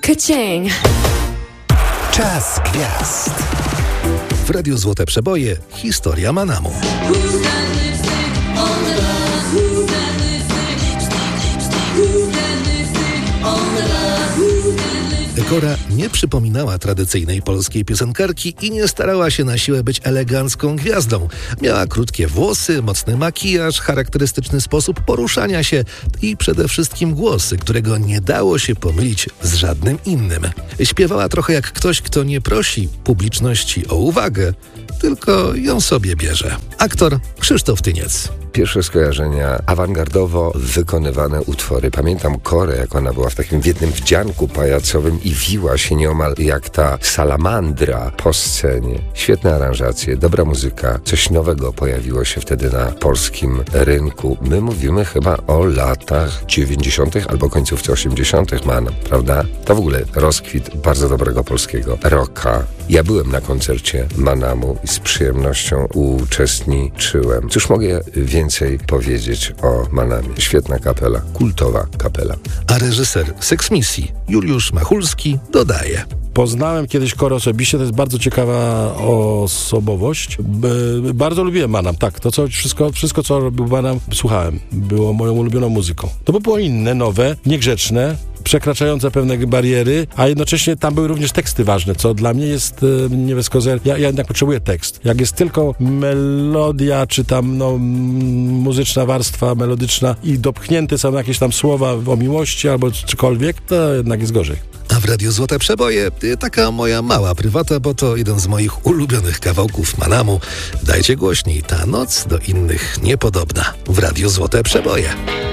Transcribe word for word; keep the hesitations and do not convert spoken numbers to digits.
Ka-ching. Czas gwiazd. W Radiu Złote Przeboje historia Manamu. Kora nie przypominała tradycyjnej polskiej piosenkarki i nie starała się na siłę być elegancką gwiazdą. Miała krótkie włosy, mocny makijaż, charakterystyczny sposób poruszania się i przede wszystkim głos, którego nie dało się pomylić z żadnym innym. Śpiewała trochę jak ktoś, kto nie prosi publiczności o uwagę, tylko ją sobie bierze. Aktor Krzysztof Tyniec. Pierwsze skojarzenia, awangardowo wykonywane utwory. Pamiętam Korę, jak ona była w takim w jednym wdzianku pajacowym i wiła się nieomal jak ta salamandra po scenie. Świetne aranżacje, dobra muzyka. Coś nowego pojawiło się wtedy na polskim rynku. My mówimy chyba o latach dziewięćdziesiątych albo końcówce osiemdziesiątych, man, prawda? To w ogóle rozkwit bardzo dobrego polskiego rocka. Ja byłem na koncercie Manamu i z przyjemnością uczestniczyłem. Cóż mogę więcej powiedzieć o Manamie? Świetna kapela, kultowa kapela. A reżyser Seksmisji Juliusz Machulski dodaje. Poznałem kiedyś Korę osobiście, to jest bardzo ciekawa osobowość. B- bardzo lubiłem Manam, tak, to co, wszystko, wszystko co robił Manam, słuchałem. Było moją ulubioną muzyką. To by było inne, nowe, niegrzeczne, przekraczające pewne bariery, a jednocześnie tam były również teksty ważne, co dla mnie jest e, nie bez kozery. Ja, ja jednak potrzebuję tekst. Jak jest tylko melodia, czy tam no, m, muzyczna warstwa melodyczna i dopchnięte są jakieś tam słowa o miłości albo cokolwiek, to jednak jest gorzej. A w Radiu Złote Przeboje taka moja mała prywata, bo to jeden z moich ulubionych kawałków Manamu. Dajcie głośniej, ta noc do innych niepodobna. W Radiu Złote Przeboje.